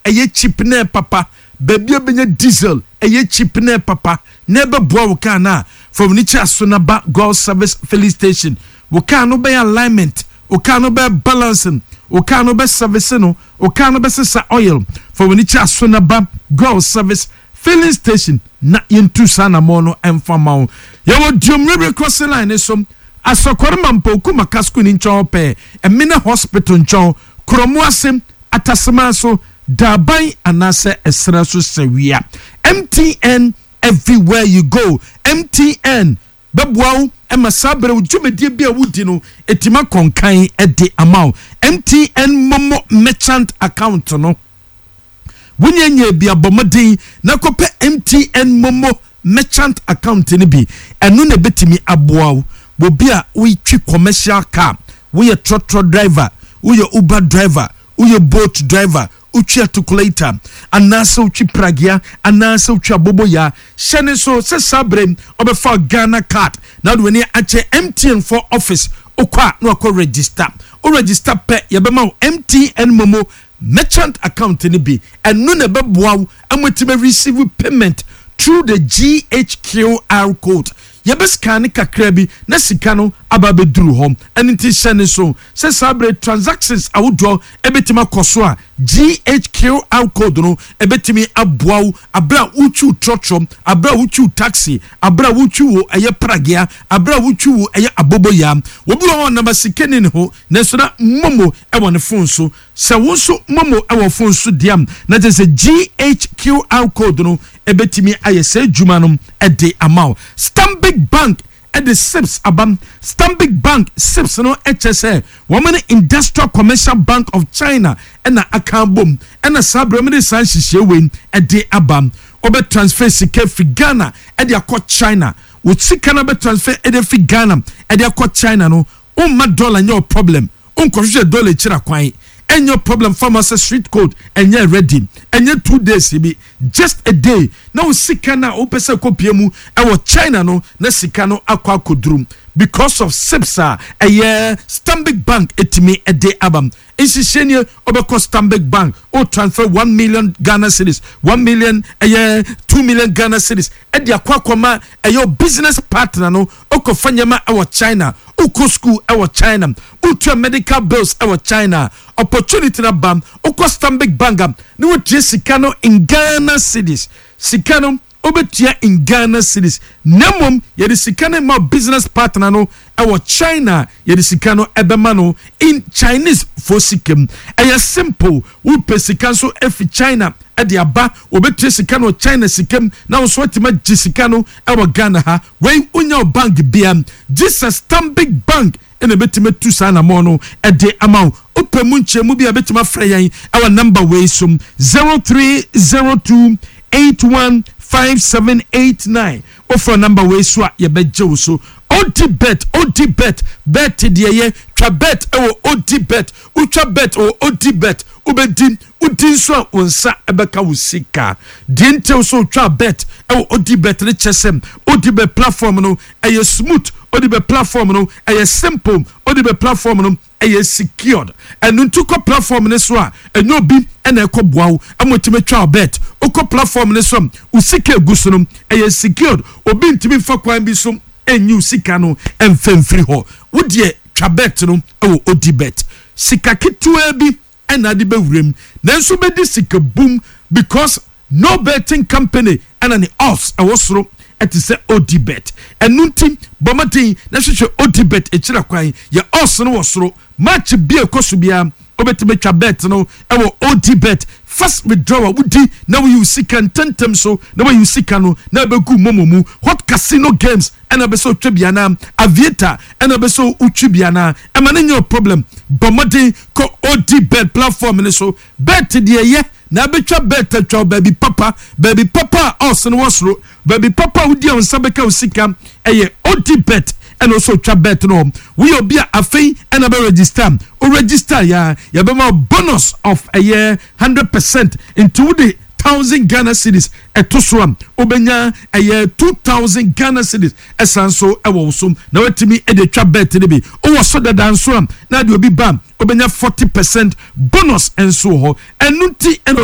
eye cheap na papa baby obenya diesel eye cheap na papa never boa wo kan na from nichi asonaba God Service Filling Station wo kan no be alignment wo kan no be balancing wo kan no be service no wo kan no be sesa oil from nichi asonaba God Service Filling Station na yentu sana mono emfama yawo diomre crossing line so asokore mampo kuma kasku ni nchon pe emina hospital nchon kromo asem atasema so daban anase esra so sewia MTN everywhere you go MTN babwao emasabre ujumedie bia wudi no etima konkan ede amount MTN momo merchant account no wunyenye bia bomodin na kope MTN momo merchant account ni bi enu na betimi aboawo bobia we twi commercial car we a truck driver we a Uber driver we a boat driver uchi articulator anasa uchi pragia anasa uchi aboboya shene so se sabre obefa Ghana card na do ni ache MTN for office okwa no akọ register o register pe yebema MTN momo merchant account ni bi enu na beboa amotima receive payment through the GHQR code yebescan kakrabi na sika no ababeduru hom enti shene so se sabre transactions awodo ebetima koso a GHQR code no ebetimi aboawo abra uchu trotrom abra uchu taxi abra uchu wo eye pragia abra uchu wo eye aboboya wobi wo number sikeni ne ho na so na momo e won phone so se wonso momo e won phone so diam na je se GHQR code no ebetimi ayese djuma no e de amount Stanbic Bank at the SIPS abam Stanbic Bank SIPS no HSA woman Industrial Commercial Bank of China and na akambom and na sabremede san hihyewen at the abam obe transfer sika fi Ghana at the akọ China wo sika na be transfer at the fi Ghana at the akọ China no umma dollar no problem unkohwe dollar chira kwan and your problem pharmacy street code and you're ready and you're 2 days be just a day now sika na opesa kopiemu e China no na sika no akwa kodrum because of SIPSA a year Stanbic Bank etimi a day abam insishenie obeko Stanbic Bank or transfer 1 million Ghana cedis 1 million a year 2 million Ghana cedis e dia kwakoma e your business partner no okofanyama e China uko school e China utu medical bills e China opportunity na bam uko Stanbic Bank ni wotie sikano in Ghana cedis sikano obetia in Ghana cedis nemom ye de sikano ma business partner no e China ye de sikano ebema no in Chinese for sikem e simple wo pesika so efi China e de aba obetia sikano China sikem na wo so atima gisikano e Ghana ha when unya bank bia Jesus Stanbic Bank ene betime tu sana mono e de amount opemu nchemu bia betima freyan our number way sum 0302 815789 offer number way so ye beje so odibet bet de ye twa bet e wo odibet utwa bet o odibet ubedi udin so onsa ebeka wusika dintel so twa bet e wo odibet re chesem odibet platform no e smooth odibet platform no e simple odibet platform no e secured and ntuko platform ne so a enyo bi ena ekoboawo amotime twa bet oko platform ne so usika eguso no e secured obi ntimi fa kwan bi so enyu sika no emfemfiri ho wodie twa bet no e odibet sika kitua bi ena de bewurem nanso be di sika boom because no betting company and an odds e wosoro it is odibet enunti bomatin na hwehwe odibet ekira kwan ye odds no wosoro match bi ekosubia obetime twa bet no e wo odibet first withdrawal wudi na we use can tentem so na we use no na begu momomu hot casino games and abeso twebiana aviator and abeso utwibiana emane nyo problem bomodi ko odibet platform ne so bet de ye na betwa bet twa baby papa us no wasro baby papa wudi on sabeka usika eye odibet and also twa bet no we obia afei and abe register ya be ma bonus of a year 100% into the 1,000 Ghana cedis etoswam obenya a year 2,000 Ghana cedis esanso ewo so na wetimi e de twa bet ne bi o so da danso am na de obi bam obenya 40% bonus enso ho enunti